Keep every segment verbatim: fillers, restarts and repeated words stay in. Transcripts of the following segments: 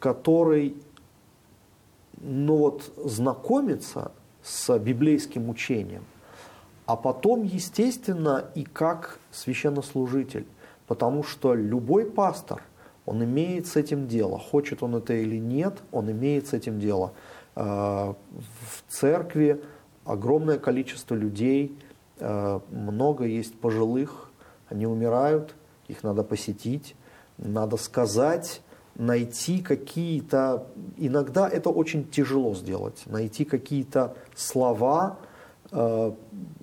который ну вот, знакомится с библейским учением, а потом, естественно, и как священнослужитель. Потому что любой пастор, он имеет с этим дело. Хочет он это или нет, он имеет с этим дело. В церкви огромное количество людей, много есть пожилых, они умирают, их надо посетить, надо сказать, найти какие-то, иногда это очень тяжело сделать, найти какие-то слова, э,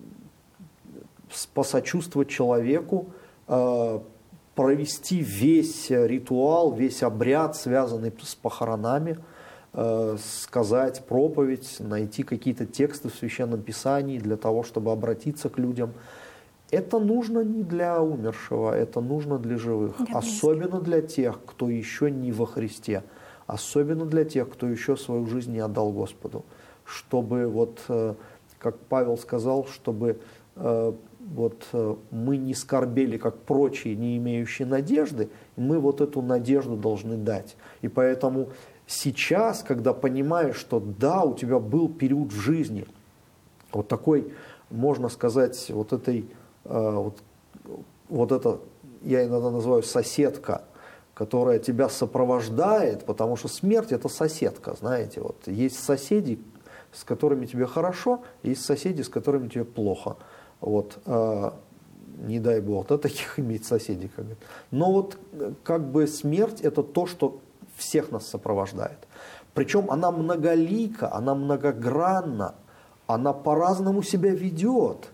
посочувствовать человеку, э, провести весь ритуал, весь обряд, связанный с похоронами, э, сказать проповедь, найти какие-то тексты в Священном Писании для того, чтобы обратиться к людям. Это нужно не для умершего, это нужно для живых. Для особенно для тех, кто еще не во Христе. Особенно для тех, кто еще свою жизнь не отдал Господу. Чтобы, вот, как Павел сказал, чтобы вот, мы не скорбели, как прочие, не имеющие надежды, и мы вот эту надежду должны дать. И поэтому сейчас, когда понимаешь, что да, у тебя был период в жизни, вот такой, можно сказать, вот этой... Вот, вот это, я иногда называю соседка, которая тебя сопровождает, потому что смерть это соседка, знаете, вот есть соседи, с которыми тебе хорошо, есть соседи, с которыми тебе плохо, вот, э, не дай Бог, да, таких иметь соседей, как говорят. Но вот как бы смерть это то, что всех нас сопровождает, причем она многолика, она многогранна, она по-разному себя ведет.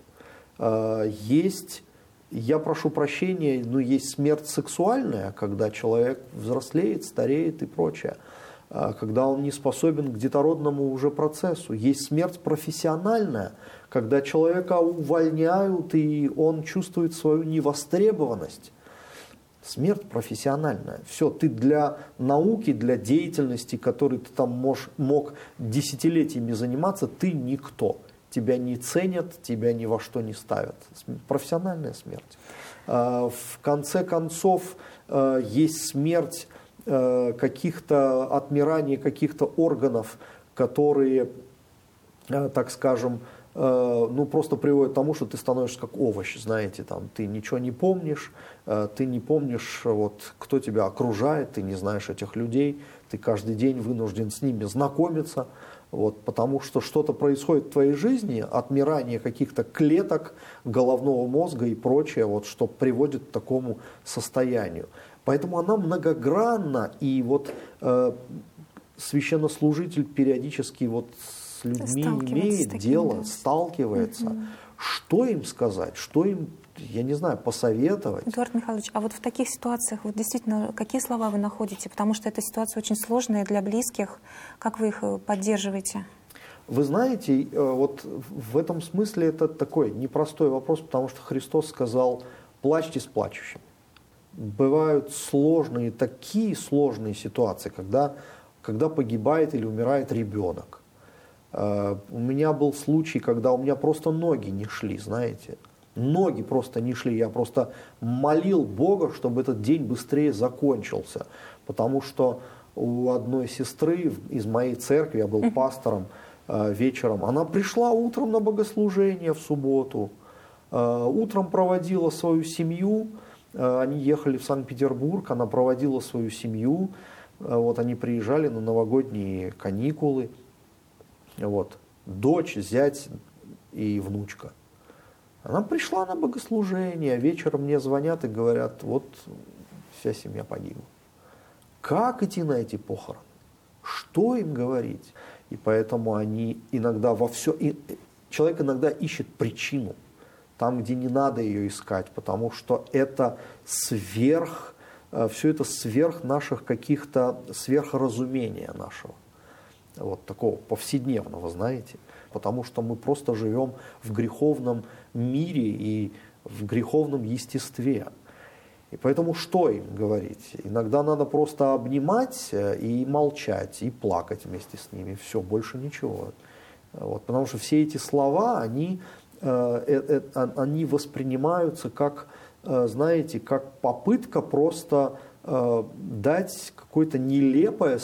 Есть, я прошу прощения, но есть смерть сексуальная, когда человек взрослеет, стареет и прочее, когда он не способен к детородному уже процессу. Есть смерть профессиональная, когда человека увольняют и он чувствует свою невостребованность. Смерть профессиональная. Все, ты для науки, для деятельности, которой ты там можешь, мог десятилетиями заниматься, ты никто. Тебя не ценят, тебя ни во что не ставят. Профессиональная смерть. В конце концов, есть смерть каких-то, отмирание каких-то органов, которые, так скажем, ну, просто приводят к тому, что ты становишься как овощ, знаете, там, ты ничего не помнишь, ты не помнишь, вот, кто тебя окружает, ты не знаешь этих людей, ты каждый день вынужден с ними знакомиться. Вот, потому что что-то происходит в твоей жизни, отмирание каких-то клеток головного мозга и прочее, вот, что приводит к такому состоянию. Поэтому она многогранна, и вот э, священнослужитель периодически вот с людьми имеет таким, дело, да. сталкивается. Угу. Что им сказать, что им, я не знаю, посоветовать? Эдуард Михайлович, а вот в таких ситуациях, вот действительно, какие слова вы находите? Потому что эта ситуация очень сложная для близких. Как вы их поддерживаете? Вы знаете, вот в этом смысле это такой непростой вопрос, потому что Христос сказал: плачьте с плачущим. Бывают сложные, такие сложные ситуации, когда, когда погибает или умирает ребенок. У меня был случай, когда у меня просто ноги не шли, знаете. Ноги просто не шли. Я просто молил Бога, чтобы этот день быстрее закончился. Потому что у одной сестры из моей церкви, я был пастором вечером, она пришла утром на богослужение в субботу, утром проводила свою семью, они ехали в Санкт-Петербург, она проводила свою семью, вот они приезжали на новогодние каникулы. Вот. Дочь, зять и внучка. Она пришла на богослужение, вечером мне звонят и говорят: вот вся семья погибла. Как идти на эти похороны? Что им говорить? И поэтому они иногда во все... И человек иногда ищет причину там, где не надо ее искать, потому что это сверх, все это сверх наших каких-то, сверхразумения нашего. Вот такого повседневного, знаете, потому что мы просто живем в греховном мире и в греховном естестве. И поэтому что им говорить? Иногда надо просто обнимать и молчать, и плакать вместе с ними. Все, больше ничего. Вот, потому что все эти слова, они, э, э, они воспринимаются как, э, знаете, как попытка просто э, дать какое-то нелепое